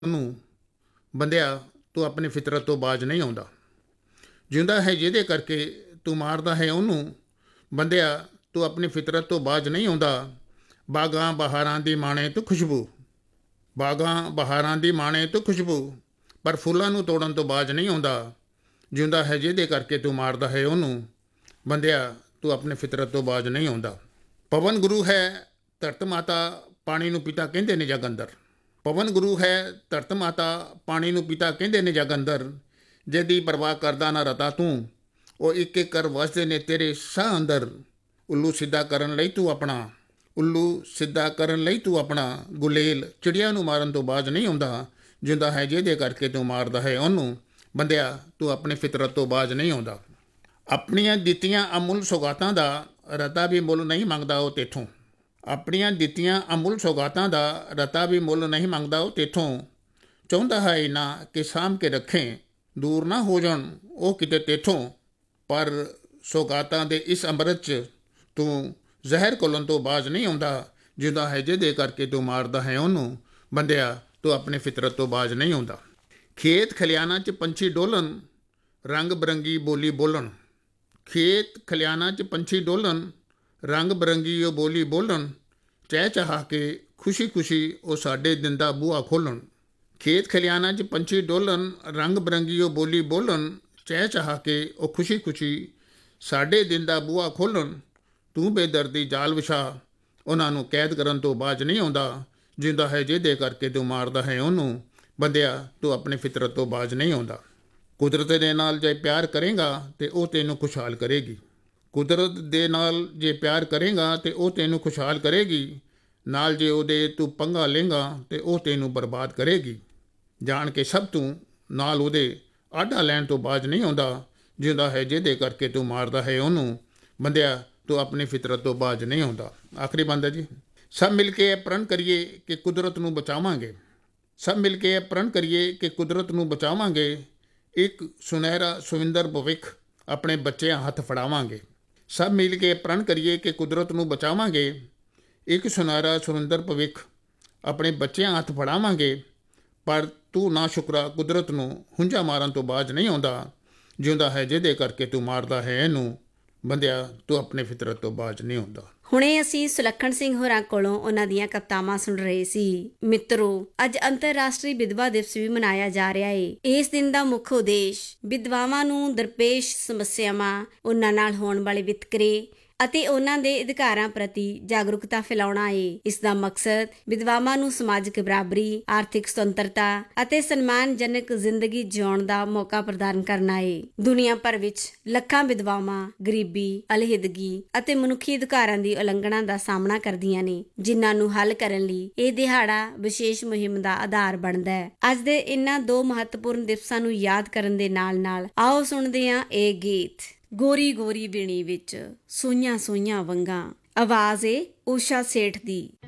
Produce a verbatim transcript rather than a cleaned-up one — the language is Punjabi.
ਨੂੰ ਬੰਦਿਆ ਤੂੰ ਆਪਣੀ ਫਿਤਰਤ ਤੋਂ ਬਾਜ ਨਹੀਂ ਆਉਂਦਾ। ਜਿਉਂਦਾ ਹੈ ਜਿਹਦੇ ਕਰਕੇ ਤੂੰ ਮਾਰਦਾ ਹੈ ਉਹਨੂੰ, ਬੰਦਿਆ ਤੂੰ ਆਪਣੀ ਫਿਤਰਤ ਤੋਂ ਬਾਜ ਨਹੀਂ ਆਉਂਦਾ। ਬਾਗਾਂ ਬਹਾਰਾਂ ਦੀ ਮਾਣੇ ਤੂੰ ਖੁਸ਼ਬੂ, ਬਾਗਾਂ ਬਹਾਰਾਂ ਦੀ ਮਾਣੇ ਤੂੰ ਖੁਸ਼ਬੂ, ਪਰ ਫੁੱਲਾਂ ਨੂੰ ਤੋੜਨ ਤੋਂ ਬਾਜ ਨਹੀਂ ਆਉਂਦਾ। ਜਿਉਂਦਾ ਹੈ ਜਿਹਦੇ ਕਰਕੇ ਤੂੰ ਮਾਰਦਾ ਹੈ ਉਹਨੂੰ, ਬੰਦਿਆ ਤੂੰ ਆਪਣੀ ਫਿਤਰਤ ਤੋਂ ਬਾਜ ਨਹੀਂ ਆਉਂਦਾ। ਪਵਨ ਗੁਰੂ ਹੈ ਧਰਤ ਮਾਤਾ, ਪਾਣੀ ਨੂੰ ਪਿਤਾ ਕਹਿੰਦੇ ਨੇ ਜਗ ਅੰਦਰ। ਪਵਨ ਗੁਰੂ ਹੈ ਧਰਤ ਮਾਤਾ, ਪਾਣੀ ਨੂੰ ਪਿਤਾ ਕਹਿੰਦੇ ਨੇ ਜਗ ਅੰਦਰ। ਜਿਹਦੀ ਪਰਵਾਹ ਕਰਦਾ ਨਾ ਰਤਾ ਤੂੰ, ਉਹ ਇੱਕ ਇੱਕ ਕਰ ਵਸਦੇ ਨੇ ਤੇਰੇ ਸਾਹ ਅੰਦਰ। ਉੱਲੂ ਸਿੱਧਾ ਕਰਨ ਲਈ ਤੂੰ ਆਪਣਾ, ਉੱਲੂ ਸਿੱਧਾ ਕਰਨ ਲਈ ਤੂੰ ਆਪਣਾ, ਗੁਲੇਲ ਚਿੜੀਆਂ ਨੂੰ ਮਾਰਨ ਤੋਂ ਬਾਜ ਨਹੀਂ ਆਉਂਦਾ। ਜਿਉਂਦਾ ਹੈ ਜਿਹਦੇ ਕਰਕੇ ਤੂੰ ਮਾਰਦਾ ਹੈ ਉਹਨੂੰ, ਬੰਦਿਆ ਤੂੰ ਆਪਣੀ ਫਿਤਰਤ ਤੋਂ ਬਾਜ ਨਹੀਂ ਆਉਂਦਾ। ਆਪਣੀਆਂ ਦਿੱਤੀਆਂ ਅਮੁੱਲ ਸੌਗਾਤਾਂ ਦਾ ਰਤਾ ਵੀ ਮੁੱਲ ਨਹੀਂ ਮੰਗਦਾ ਉਹ ਤੇਥੋਂ। ਆਪਣੀਆਂ ਦਿੱਤੀਆਂ ਅਮੁੱਲ ਸੌਗਾਤਾਂ ਦਾ ਰਤਾ ਵੀ ਮੁੱਲ ਨਹੀਂ ਮੰਗਦਾ ਉਹ ਤੇਥੋਂ। ਚਾਹੁੰਦਾ ਹੈ ਇੰਨਾ ਕਿ ਸਾਂਭ ਕੇ ਰੱਖੇ, ਦੂਰ ਨਾ ਹੋ ਜਾਣ ਉਹ ਕਿਤੇ ਤੇਥੋਂ। ਪਰ ਸੌਗਾਤਾਂ ਦੇ ਇਸ ਅੰਮ੍ਰਿਤ 'ਚ ਤੂੰ ਜ਼ਹਿਰ ਘੋਲਣ ਤੋਂ ਬਾਜ ਨਹੀਂ ਆਉਂਦਾ। ਜਿਉਂਦਾ ਹੈ ਜਿਹਦੇ ਕਰਕੇ ਤੂੰ ਮਾਰਦਾ ਹੈ ਉਹਨੂੰ, ਬੰਦਿਆ ਤੂੰ ਆਪਣੀ ਫਿਤਰਤ ਤੋਂ ਬਾਜ ਨਹੀਂ ਆਉਂਦਾ। ਖੇਤ ਖਲਿਆਣਾ 'ਚ ਪੰਛੀ ਡੋਲਣ, ਰੰਗ ਬਰੰਗੀ ਬੋਲੀ ਬੋਲਣ। ਖੇਤ ਖਲਿਆਣਾ 'ਚ ਪੰਛੀ ਡੋਲਣ, ਰੰਗ ਬਰੰਗੀ ਉਹ ਬੋਲੀ ਬੋਲਣ। ਚਹਿ ਚਹਾ ਕੇ ਖੁਸ਼ੀ ਖੁਸ਼ੀ ਉਹ ਸਾਡੇ ਦਿਨ ਦਾ ਬੂਹਾ ਖੋਲ੍ਹਣ। ਖੇਤ ਖਲਿਆਣਾ 'ਚ ਪੰਛੀ ਡੋਲਣ, ਰੰਗ ਬਰੰਗੀ ਉਹ ਬੋਲੀ ਬੋਲਣ। ਚਹਿ ਚਹਾ ਕੇ ਉਹ ਖੁਸ਼ੀ ਖੁਸ਼ੀ ਸਾਡੇ ਦਿਨ ਦਾ ਬੂਹਾ ਖੋਲ੍ਹਣ। ਤੂੰ ਬੇਦਰਦੀ ਜਾਲ ਵਿਛਾ, ਉਹਨਾਂ ਨੂੰ ਕੈਦ ਕਰਨ ਤੋਂ ਬਾਜ ਨਹੀਂ ਆਉਂਦਾ। ਜਿਉਂਦਾ ਹੈ ਜਿਹਦੇ ਕਰਕੇ ਤੂੰ ਮਾਰਦਾ ਹੈ ਉਹਨੂੰ, ਬੰਦਿਆ ਤੂੰ ਆਪਣੀ ਫਿਤਰਤ ਤੋਂ ਬਾਜ ਨਹੀਂ ਆਉਂਦਾ। ਕੁਦਰਤ ਦੇ ਨਾਲ ਜੇ ਪਿਆਰ ਕਰੇਗਾ ਤੇ ਉਹ ਤੈਨੂੰ ਖੁਸ਼ਹਾਲ ਕਰੇਗੀ। ਕੁਦਰਤ ਦੇ ਨਾਲ ਜੇ ਪਿਆਰ ਕਰੇਗਾ ਤੇ ਉਹ ਤੈਨੂੰ ਖੁਸ਼ਹਾਲ ਕਰੇਗੀ। ਨਾਲ ਜੇ ਉਹਦੇ ਤੂੰ ਪੰਗਾ ਲੇਂਗਾ ਤੇ ਉਹ ਤੈਨੂੰ ਬਰਬਾਦ ਕਰੇਗੀ। ਜਾਣ ਕੇ ਸਭ ਤੂੰ ਨਾਲ ਉਹਦੇ ਆਡਾ ਲੈਣ ਤੋਂ ਬਾਜ ਨਹੀਂ ਆਉਂਦਾ। ਜਿਉਂਦਾ ਹੈ ਜਿਹਦੇ ਕਰਕੇ ਤੂੰ ਮਾਰਦਾ ਹੈ ਉਹਨੂੰ, ਬੰਦਿਆ ਤੂੰ ਆਪਣੀ ਫਿਤਰਤ ਤੋਂ ਬਾਜ ਨਹੀਂ ਆਉਂਦਾ। ਆਖਰੀ ਬੰਦ ਹੈ ਜੀ। ਸਭ ਮਿਲ ਕੇ ਇਹ ਪ੍ਰਣ ਕਰੀਏ ਕਿ ਕੁਦਰਤ ਨੂੰ ਬਚਾਵਾਂਗੇ। ਸਭ ਮਿਲ ਕੇ ਇਹ ਪ੍ਰਣ ਕਰੀਏ ਕਿ ਕੁਦਰਤ ਨੂੰ ਬਚਾਵਾਂਗੇ। ਇੱਕ ਸੁਨਹਿਰਾ ਸੁਵਿੰਦਰ ਭਵਿੱਖ ਆਪਣੇ ਬੱਚਿਆਂ ਹੱਥ ਫੜਾਵਾਂਗੇ। ਸਭ ਮਿਲ ਕੇ ਪ੍ਰਣ ਕਰੀਏ ਕਿ ਕੁਦਰਤ ਨੂੰ ਬਚਾਵਾਂਗੇ। ਇੱਕ ਸੁਨਹਿਰਾ ਸੁਵਿੰਦਰ ਭਵਿੱਖ ਆਪਣੇ ਬੱਚਿਆਂ ਹੱਥ ਫੜਾਵਾਂਗੇ। ਪਰ ਤੂੰ ਨਾ ਸ਼ੁਕਰਾ ਕੁਦਰਤ ਨੂੰ ਹੁੰਝਾ ਮਾਰਨ ਤੋਂ ਬਾਜ ਨਹੀਂ ਆਉਂਦਾ। ਜਿਉਂਦਾ ਹੈ ਜਿਹਦੇ ਕਰਕੇ ਤੂੰ ਮਾਰਦਾ ਹੈ ਇਹਨੂੰ, ਬੰਦਿਆ ਤੂੰ ਆਪਣੇ ਫਿਤਰਤ ਤੋਂ ਬਾਜ ਨਹੀਂ ਆਉਂਦਾ। ਹੁਣੇ ਅਸੀਂ ਸੁਲੱਖਣ ਸਿੰਘ ਹੋਰਾਂ ਕੋਲੋਂ ਉਹਨਾਂ ਦੀਆਂ ਕਵਿਤਾਵਾਂ ਸੁਣ ਰਹੇ ਸੀ। ਮਿੱਤਰੋ, ਅੱਜ ਅੰਤਰਰਾਸ਼ਟਰੀ ਵਿਧਵਾ ਦਿਵਸ ਵੀ ਮਨਾਇਆ ਜਾ ਰਿਹਾ ਏ। ਇਸ ਦਿਨ ਦਾ ਮੁੱਖ ਉਦੇਸ਼ ਵਿਧਵਾਵਾਂ ਨੂੰ ਦਰਪੇਸ਼ ਸਮੱਸਿਆਵਾਂ, ਉਹਨਾਂ ਨਾਲ ਹੋਣ ਵਾਲੇ ਵਿਤਕਰੇ ਅਤੇ ਉਹਨਾਂ ਦੇ ਅਧਿਕਾਰਾਂ ਪ੍ਰਤੀ ਜਾਗਰੂਕਤਾ ਫੈਲਾਉਣਾ ਏ। ਇਸ ਦਾ ਮਕਸਦ ਵਿਧਵਾਵਾਂ ਨੂੰ ਸਮਾਜਿਕ ਬਰਾਬਰੀ, ਆਰਥਿਕ ਸੁਤੰਤਰਤਾ ਅਤੇ ਸਨਮਾਨਜਨਕ ਜ਼ਿੰਦਗੀ ਜਿਉਣ ਦਾ ਮੌਕਾ ਪ੍ਰਦਾਨ ਕਰਨਾ ਏ। ਦੁਨੀਆ ਭਰ ਵਿੱਚ ਲੱਖਾਂ ਵਿਧਵਾਵਾਂ ਗਰੀਬੀ, ਅਲਹਿਦਗੀ ਅਤੇ ਮਨੁੱਖੀ ਅਧਿਕਾਰਾਂ ਦੀ ਉਲੰਘਣਾ ਦਾ ਸਾਹਮਣਾ ਕਰਦੀਆਂ ਨੇ, ਜਿਨ੍ਹਾਂ ਨੂੰ ਹੱਲ ਕਰਨ ਲਈ ਇਹ ਦਿਹਾੜਾ ਵਿਸ਼ੇਸ਼ ਮੁਹਿੰਮ ਦਾ ਆਧਾਰ ਬਣਦਾ ਹੈ। ਅੱਜ ਦੇ ਇਹਨਾਂ ਦੋ ਮਹੱਤਵਪੂਰਨ ਦਿਵਸਾਂ ਨੂੰ ਯਾਦ ਕਰਨ ਦੇ ਨਾਲ ਨਾਲ ਆਓ ਸੁਣਦੇ ਹਾਂ ਇਹ ਗੀਤ। ਗੋਰੀ ਗੋਰੀ ਵੀਣੀ ਵਿੱਚ ਸੂਈਆਂ ਸੂਈਆਂ ਵੰਗਾਂ, ਆਵਾਜ਼ ਏ ਊਸ਼ਾ ਸੇਠ ਦੀ।